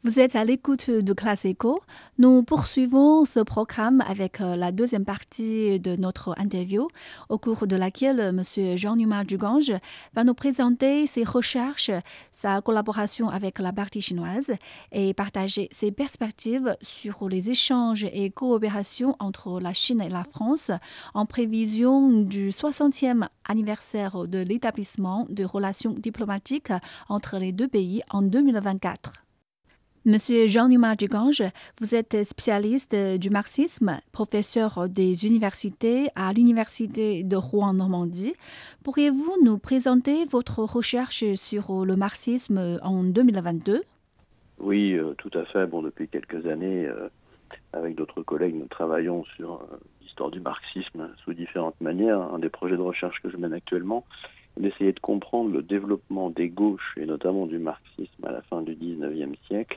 Vous êtes à l'écoute de Classe Éco. Nous poursuivons ce programme avec la deuxième partie de notre interview, au cours de laquelle M. Jean-Numa Dugange va nous présenter ses recherches, sa collaboration avec la partie chinoise et partager ses perspectives sur les échanges et coopérations entre la Chine et la France en prévision du 60e anniversaire de l'établissement de relations diplomatiques entre les deux pays en 2024. Monsieur Jean-Numa Dugange, vous êtes spécialiste du marxisme, professeur des universités à l'Université de Rouen-Normandie. Pourriez-vous nous présenter votre recherche sur le marxisme en 2022? Oui, tout à fait. Depuis quelques années, avec d'autres collègues, nous travaillons sur l'histoire du marxisme sous différentes manières. Un des projets de recherche que je mène actuellement est d'essayer de comprendre le développement des gauches, et notamment du marxisme à la fin du XIXe siècle,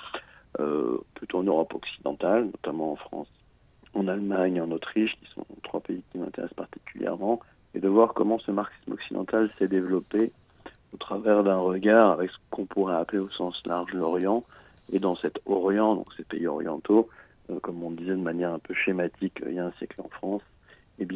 plutôt en Europe occidentale, notamment en France, en Allemagne, en Autriche, qui sont trois pays qui m'intéressent particulièrement, et de voir comment ce marxisme occidental s'est développé au travers d'un regard avec ce qu'on pourrait appeler au sens large l'Orient. Et dans cet Orient, donc ces pays orientaux, comme on disait de manière un peu schématique il y a un siècle en France, il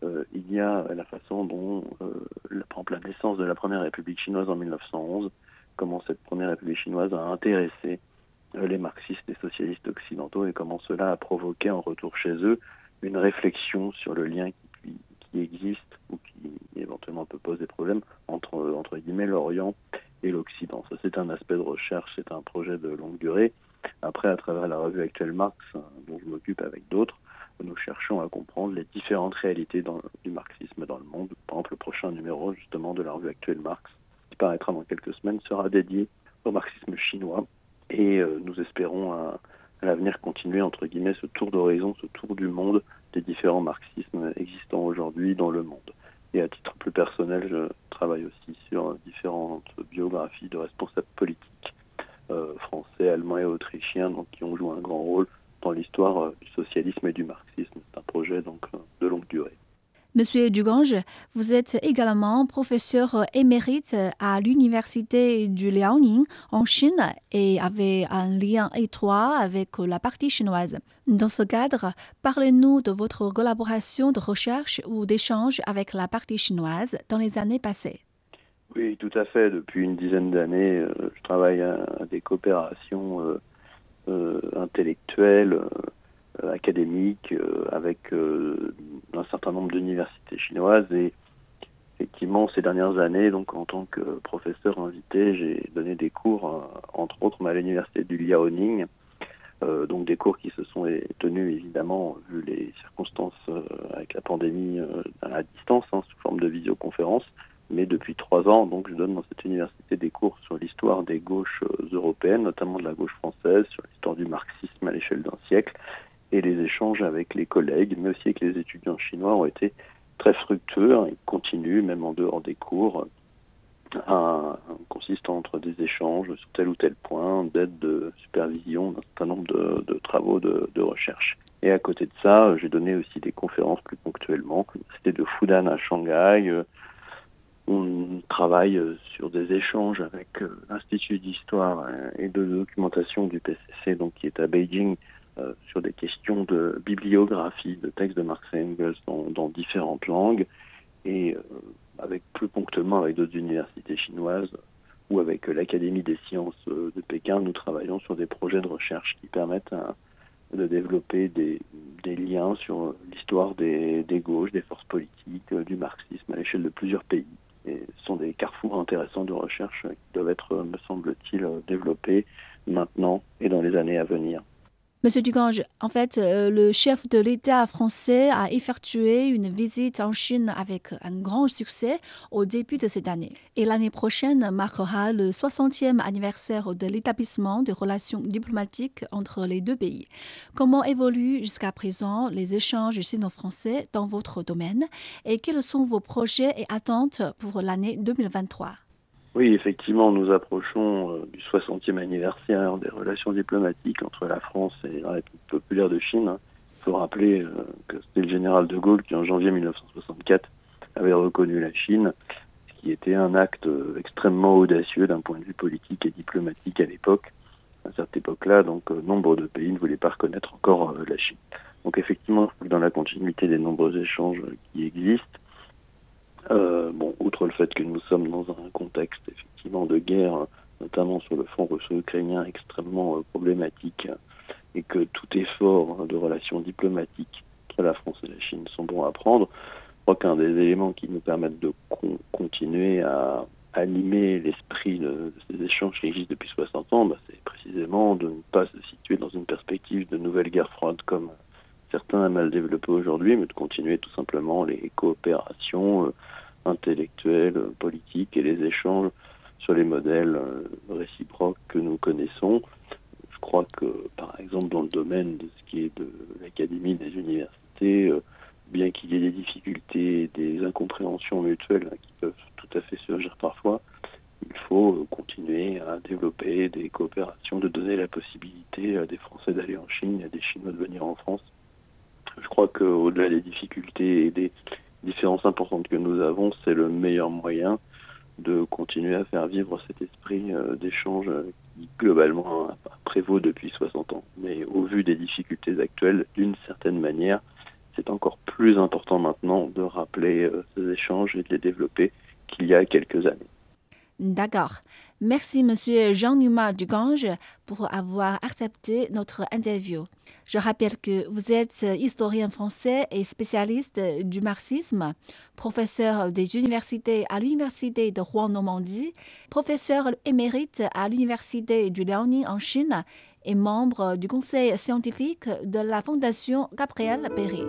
y a la façon dont, par exemple, la naissance de la première République chinoise en 1911, comment cette première République chinoise a intéressé les marxistes et socialistes occidentaux et comment cela a provoqué en retour chez eux une réflexion sur le lien qui existe ou qui éventuellement peut poser problème entre guillemets l'Orient et l'Occident. Ça, c'est un aspect de recherche, c'est un projet de longue durée. Après, à travers la revue actuelle Marx, dont je m'occupe avec d'autres, nous cherchons à comprendre les différentes réalités du marxisme dans le monde. Par exemple, le prochain numéro justement de la revue actuelle Marx, qui paraîtra dans quelques semaines, sera dédié au marxisme chinois. Et nous espérons à l'avenir continuer, entre guillemets, ce tour d'horizon, ce tour du monde des différents marxismes existants aujourd'hui dans le monde. Et à titre plus personnel, je travaille aussi sur différentes biographies de responsables politiques français, allemands et autrichiens, donc, qui ont joué un grand rôle dans l'histoire du socialisme et du marxisme. C'est un projet donc de longue durée. Monsieur Dugange, vous êtes également professeur émérite à l'Université du Liaoning en Chine et avez un lien étroit avec la partie chinoise. Dans ce cadre, parlez-nous de votre collaboration de recherche ou d'échange avec la partie chinoise dans les années passées. Oui, tout à fait. Depuis une dizaine d'années, je travaille à des coopérations intellectuelles, académiques, avec un certain nombre d'universités chinoises. Et effectivement, ces dernières années, donc en tant que professeur invité, j'ai donné des cours, entre autres, à l'université du Liaoning. Donc des cours qui se sont tenus, évidemment, vu les circonstances avec la pandémie à distance, sous forme de visioconférence. Mais depuis 3 ans, donc, je donne dans cette université des cours sur l'histoire des gauches européennes, notamment de la gauche française, sur l'histoire du marxisme à l'échelle d'un siècle. Et les échanges avec les collègues, mais aussi avec les étudiants chinois, ont été très fructueux. Ils continuent, même en dehors des cours, consistant entre des échanges sur tel ou tel point, d'aide de supervision d'un certain nombre de travaux de recherche. Et à côté de ça, j'ai donné aussi des conférences plus ponctuellement. C'était de Fudan à Shanghai. On travaille sur des échanges avec l'Institut d'histoire et de documentation du PCC, donc qui est à Beijing, sur des questions de bibliographie de textes de Marx et Engels dans différentes langues, et avec plus ponctuellement avec d'autres universités chinoises ou avec l'Académie des sciences de Pékin, nous travaillons sur des projets de recherche qui permettent de développer des liens sur l'histoire des gauches, des forces politiques, du marxisme à l'échelle de plusieurs pays. Et ce sont des carrefours intéressants de recherche qui doivent être, me semble-t-il, développés maintenant et dans les années à venir. Monsieur Dugange, en fait, le chef de l'État français a effectué une visite en Chine avec un grand succès au début de cette année. Et l'année prochaine marquera le 60e anniversaire de l'établissement de relations diplomatiques entre les deux pays. Comment évoluent jusqu'à présent les échanges sino-français dans votre domaine et quels sont vos projets et attentes pour l'année 2023? Oui, effectivement, nous approchons du 60e anniversaire des relations diplomatiques entre la France et la République populaire de Chine. Il faut rappeler que c'était le général de Gaulle qui, en janvier 1964, avait reconnu la Chine, ce qui était un acte extrêmement audacieux d'un point de vue politique et diplomatique à l'époque. C'était époque-là, donc nombre de pays ne voulaient pas reconnaître encore la Chine. Donc effectivement, dans la continuité des nombreux échanges qui existent, outre le fait que nous sommes dans un contexte effectivement de guerre, notamment sur le front russo-ukrainien extrêmement problématique, et que tout effort de relations diplomatiques entre la France et la Chine sont bons à prendre, je crois qu'un des éléments qui nous permettent de continuer à animer l'esprit de ces échanges qui existent depuis 60 ans, c'est précisément de ne pas se situer dans une perspective de nouvelle guerre froide comme certains aiment à le développer aujourd'hui, mais de continuer tout simplement les coopérations intellectuelles, politiques et les échanges sur les modèles réciproques que nous connaissons. Je crois que, par exemple, dans le domaine de ce qui est de l'académie, des universités, bien qu'il y ait des difficultés, des incompréhensions mutuelles qui peuvent tout à fait surgir parfois, il faut continuer à développer des coopérations, de donner la possibilité à des Français d'aller en Chine et à des Chinois de venir en France. Je crois qu'au-delà des difficultés et des différences importantes que nous avons, c'est le meilleur moyen de continuer à faire vivre cet esprit d'échange qui, globalement, prévaut depuis 60 ans. Mais au vu des difficultés actuelles, d'une certaine manière, c'est encore plus important maintenant de rappeler ces échanges et de les développer qu'il y a quelques années. D'accord. Merci, Monsieur Jean-Numa Dugange, pour avoir accepté notre interview. Je rappelle que vous êtes historien français et spécialiste du marxisme, professeur des universités à l'Université de Rouen-Normandie, professeur émérite à l'Université du Liaoning en Chine et membre du conseil scientifique de la Fondation Gabriel Péri.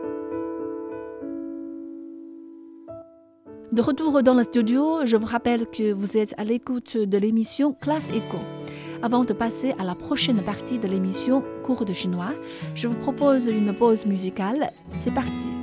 De retour dans le studio, je vous rappelle que vous êtes à l'écoute de l'émission Classe Éco. Avant de passer à la prochaine partie de l'émission Cours de chinois, je vous propose une pause musicale. C'est parti!